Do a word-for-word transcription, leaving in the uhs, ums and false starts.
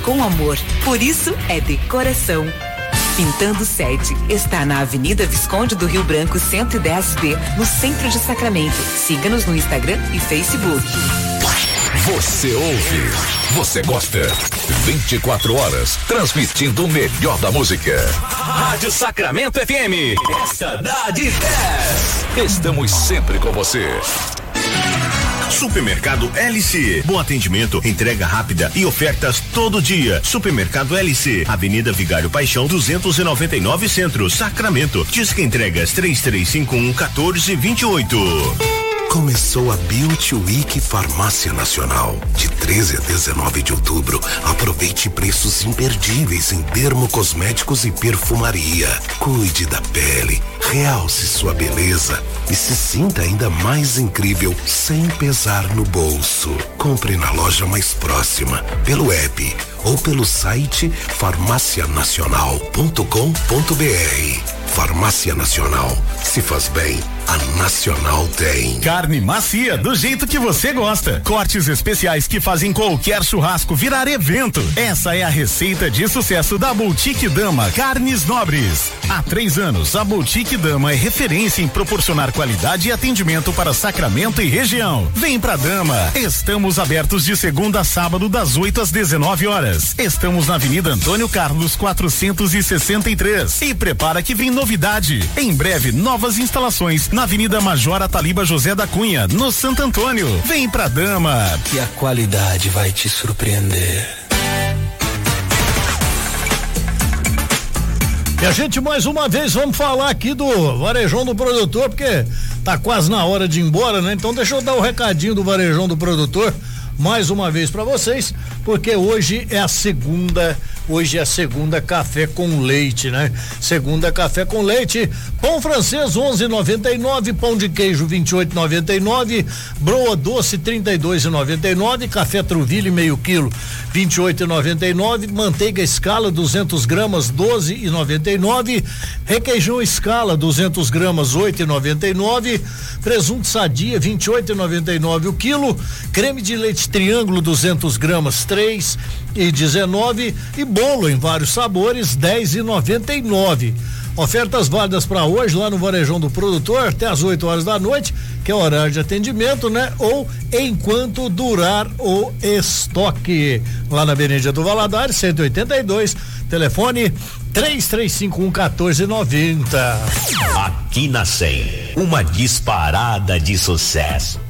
com amor. Por isso é decoração. Pintando sete está na Avenida Visconde do Rio Branco cento e dez B, no centro de Sacramento. Siga-nos no Instagram e Facebook. Você ouve, você gosta. vinte e quatro horas, transmitindo o melhor da música. Rádio Sacramento F M. Essa dá de dez. Estamos sempre com você. Supermercado L C. Bom atendimento, entrega rápida e ofertas todo dia. Supermercado L C, Avenida Vigário Paixão duzentos e noventa e nove Centro, Sacramento. Disque entregas três três cinco um, um quatro dois oito. Começou a Beauty Week Farmácia Nacional. De treze a dezenove de outubro, aproveite preços imperdíveis em dermocosméticos e perfumaria. Cuide da pele, realce sua beleza e se sinta ainda mais incrível sem pesar no bolso. Compre na loja mais próxima, pelo app ou pelo site farmácia nacional ponto com ponto br. Farmácia Nacional. Se faz bem, a Nacional tem. Carne macia, do jeito que você gosta. Cortes especiais que fazem qualquer churrasco virar evento. Essa é a receita de sucesso da Boutique Dama Carnes Nobres. Há três anos, a Boutique Dama é referência em proporcionar qualidade e atendimento para Sacramento e região. Vem pra Dama. Estamos abertos de segunda a sábado, das oito às dezenove horas. Estamos na Avenida Antônio Carlos quatrocentos e sessenta e três. E prepara que vem novidade. Em breve, novas instalações na Avenida Major Ataliba José da Cunha, no Santo Antônio. Vem pra Dama. Que a qualidade vai te surpreender. E a gente mais uma vez vamos falar aqui do Varejão do Produtor, porque tá quase na hora de ir embora, né? Então deixa eu dar o recadinho do Varejão do Produtor mais uma vez para vocês, porque hoje é a segunda, hoje é a segunda café com leite, né? Segunda café com leite, pão francês onze e noventa e nove, pão de queijo vinte e oito e noventa e nove, broa doce trinta e dois e noventa e nove, café Truville meio quilo vinte e oito e noventa e nove, manteiga Escala duzentos gramas doze e noventa e nove, requeijão Escala duzentos gramas oito e noventa e nove, presunto Sadia vinte e oito e noventa e nove o quilo, creme de leite Triângulo duzentos gramas três e dezenove e bolo em vários sabores dez e noventa e nove. Ofertas válidas para hoje lá no Varejão do Produtor até às oito horas da noite, que é o horário de atendimento, né? Ou enquanto durar o estoque. Lá na Avenida do Valadares, cento e oitenta e dois, telefone três três cinco um, um quatro nove zero. Aqui na cem, uma disparada de sucesso.